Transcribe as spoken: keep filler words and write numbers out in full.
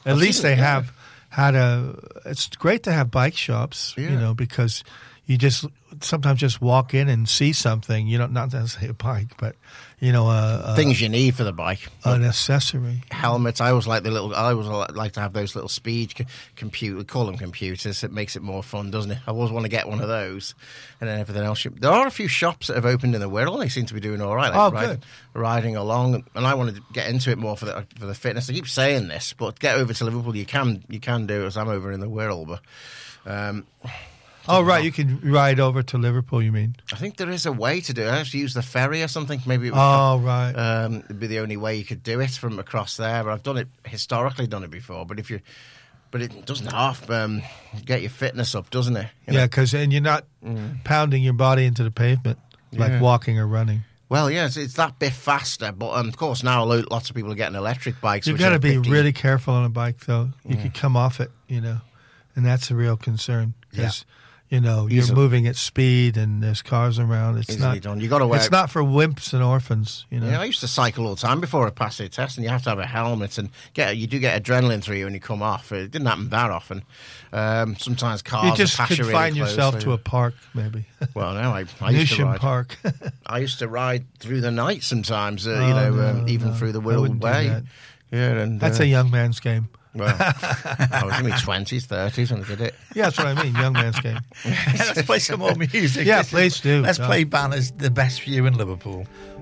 At I've least seen it, they yeah. have had a. It's great to have bike shops, Yeah. you know, because you just sometimes just walk in and see something. You know, not necessarily a bike, but you know, a, a Things you need for the bike. an accessory. Helmets. I always like the little. I always like to have those little speed c- computer. We call them computers. It makes it more fun, doesn't it? I always want to get one of those, and then everything else. There are a few shops that have opened in the Wirral. They seem to be doing all right. Like Oh, riding, good. riding along, and I wanted to get into it more for the for the fitness. I keep saying this, but get over to Liverpool. You can you can do it. As I'm over in the Wirral, but. Um, Oh, right. You can ride over to Liverpool, you mean? I think there is a way to do it. I have to use the ferry or something. Maybe it would Oh, right. um, it'd be the only way you could do it from across there. But I've done it historically, done it before. But if you, but it doesn't half um, get your fitness up, doesn't it? You know? Yeah, because and you're not pounding your body into the pavement like Yeah. walking or running. Well, yeah, it's, it's that bit faster. But um, of course, now lo- lots of people are getting electric bikes. You've which got to are be fifty really careful on a bike, though. You could come off it, you know, and that's a real concern because, you know, you're Easily. moving at speed and there's cars around. It's Easily not done. You got to wear. It's not for wimps and orphans, you know. Yeah, I used to cycle all the time before I passed the test, and you have to have a helmet and get. You do get adrenaline through you when you come off. It didn't happen that often. Um, sometimes cars You just pass you confine really yourself closely. to a park, maybe. Well, no, I, I used to Newsham ride. Park. I used to ride through the night sometimes. Uh, Oh, you know, no, um, even no. through the I Wirral wouldn't do Way. that. Yeah, and That's uh, a young man's game. Well, I was in my twenties, thirties when I did it. Yeah, that's what I mean, young man's game. Let's play some more music. Yeah, This is- please do. Let's Yeah. play Banner's The Best View in Liverpool.